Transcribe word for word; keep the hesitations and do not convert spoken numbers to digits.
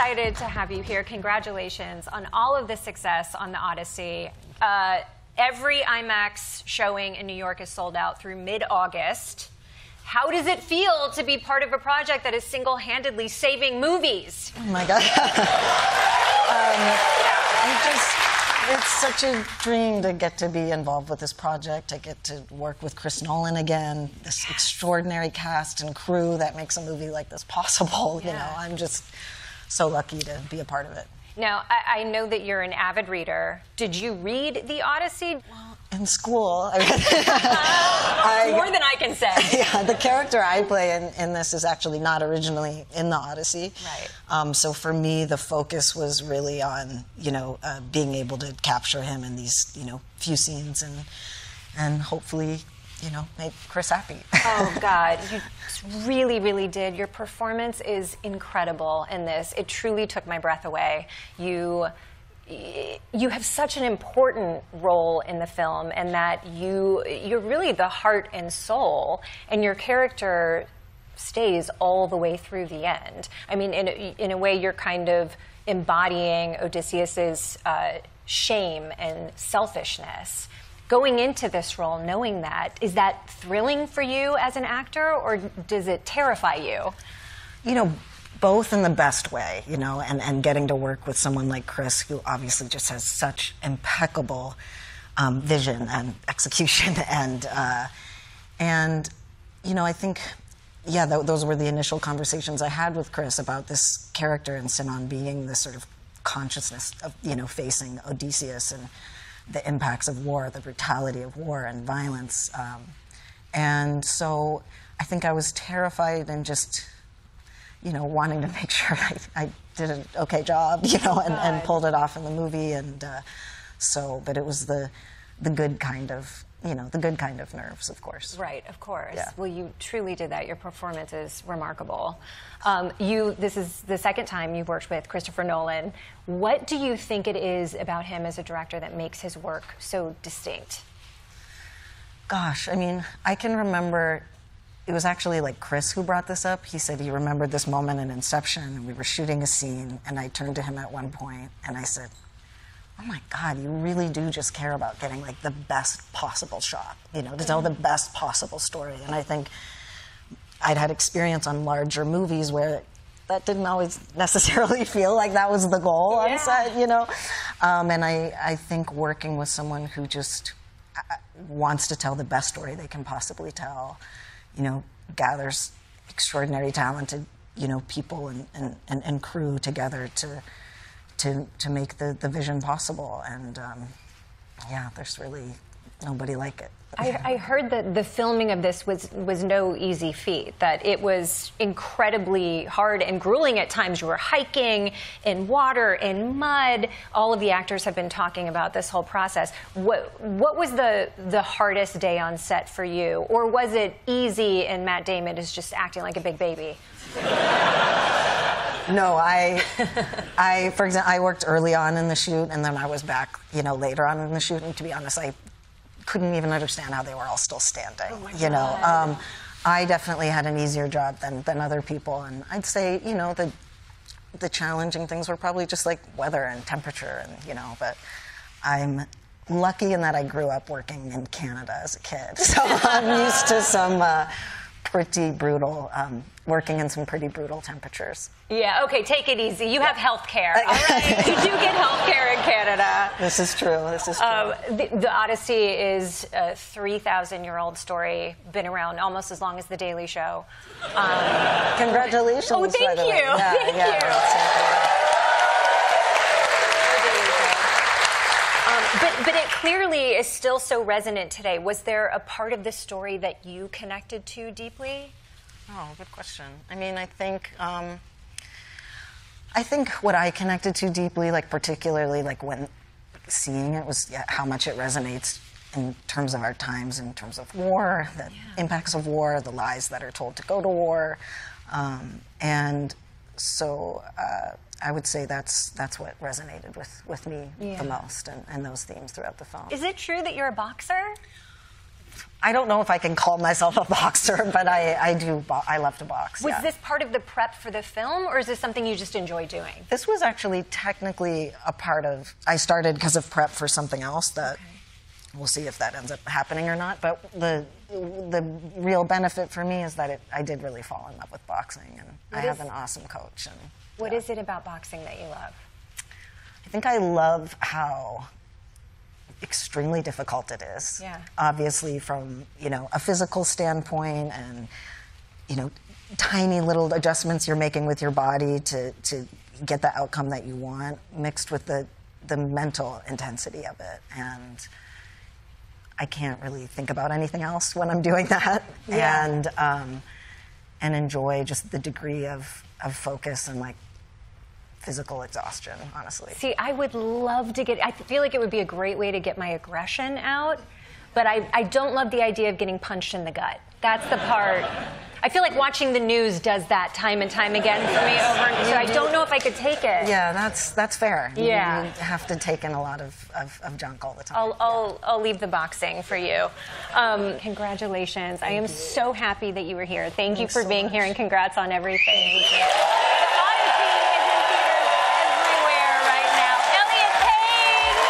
excited to have you here. Congratulations on all of the success on The Odyssey. Uh, every IMAX showing in New York is sold out through mid-August. How does it feel to be part of a project that is single-handedly saving movies? Oh my God. um, I just, it's such a dream to get to be involved with this project. I get to work with Chris Nolan again, this yes. extraordinary cast and crew that makes a movie like this possible. Yeah. You know, I'm just so lucky to be a part of it. Now, I, I know that you're an avid reader. Did you read The Odyssey? Well, in school. I read, I, more than I can say. Yeah, the character I play in, in this is actually not originally in The Odyssey. Right. Um, so for me, the focus was really on, you know, uh, being able to capture him in these, you know, few scenes and, and hopefully, you know, make Chris happy. Oh, God. You really, really did. Your performance is incredible in this. It truly took my breath away. You... You have such an important role in the film, and that you, you're really the heart and soul, and your character stays all the way through the end. I mean, in a, in a way, you're kind of embodying Odysseus's uh, shame and selfishness. Going into this role, knowing that, is that thrilling for you as an actor, or does it terrify you? You know, both in the best way, you know, and, and getting to work with someone like Chris, who obviously just has such impeccable um, vision and execution. And, uh, and, you know, I think, yeah, th those were the initial conversations I had with Chris about this character and Sinon being this sort of consciousness of, you know, facing Odysseus and the impacts of war, the brutality of war and violence. Um, and so I think I was terrified and just, you know, wanting to make sure I, I did an okay job, you know, and, and pulled it off in the movie. And uh, so, but it was the, the good kind of, you know, the good kind of nerves, of course. Right, of course. Yeah. Well, you truly did that. Your performance is remarkable. Um, you, this is the second time you've worked with Christopher Nolan. What do you think it is about him as a director that makes his work so distinct? Gosh, I mean, I can remember. It was actually like Chris who brought this up. He said he remembered this moment in Inception, and we were shooting a scene, and I turned to him at one point, and I said, oh my God, you really do just care about getting like the best possible shot, you know, to tell the best possible story. And I think I'd had experience on larger movies where that didn't always necessarily feel like that was the goal on yeah. set, you know. Um, and I, I think working with someone who just wants to tell the best story they can possibly tell, you know, gathers extraordinary talented, you know, people and, and, and, and crew together to to to make the, the vision possible. And um, yeah, there's really nobody like it. I, I heard that the filming of this was was no easy feat, that it was incredibly hard and grueling at times. You were hiking in water, in mud. All of the actors have been talking about this whole process. What what was the the hardest day on set for you? Or was it easy and Matt Damon is just acting like a big baby? No, I, I, for example, I worked early on in the shoot, and then I was back, you know, later on in the shoot. And to be honest, I couldn't even understand how they were all still standing. Oh my you know, God. um, I definitely had an easier job than than other people, and I'd say, you know, the the challenging things were probably just like weather and temperature, and you know. But I'm lucky in that I grew up working in Canada as a kid, so I'm used to some. Uh, pretty brutal, um, working in some pretty brutal temperatures. Yeah, okay, take it easy. You have health care, all right? You do get health care in Canada. This is true, this is true. Um, the, the Odyssey is a three thousand year old story, been around almost as long as The Daily Show. Um, Congratulations, Oh, thank by the you, way. Yeah, thank yeah, you. Um, but, but it clearly is still so resonant today. Was there a part of this story that you connected to deeply? Oh, good question. I mean, I think, um, I think what I connected to deeply, like particularly like when seeing it, was yeah, how much it resonates in terms of our times, in terms of war, the yeah. impacts of war, the lies that are told to go to war. Um, and so uh, I would say that's that's what resonated with, with me yeah. the most, and, and those themes throughout the film. Is it true that you're a boxer? I don't know if I can call myself a boxer, but I, I do. Bo- I love to box. Was yeah. this part of the prep for the film, or is this something you just enjoy doing? This was actually technically a part of. I started because of prep for something else that okay. we'll see if that ends up happening or not. But the the real benefit for me is that it, I did really fall in love with boxing, and what I is, have an awesome coach. And what yeah. is it about boxing that you love? I think I love how extremely difficult it is. Yeah. Obviously, from you know a physical standpoint, and you know tiny little adjustments you're making with your body to to get the outcome that you want, mixed with the the mental intensity of it. And I can't really think about anything else when I'm doing that, yeah. and um, and enjoy just the degree of of focus and like. Physical exhaustion, honestly. See, I would love to get, I feel like it would be a great way to get my aggression out, but I, I don't love the idea of getting punched in the gut. That's the part. I feel like watching the news does that time and time again for me over, so I don't know if I could take it. Yeah, that's that's fair. Yeah. You, you have to take in a lot of, of, of junk all the time. I'll, yeah. I'll, I'll leave the boxing for you. Um, congratulations. Thank I am you. so happy that you were here. Thank Thanks you for so being much. here, and congrats on everything.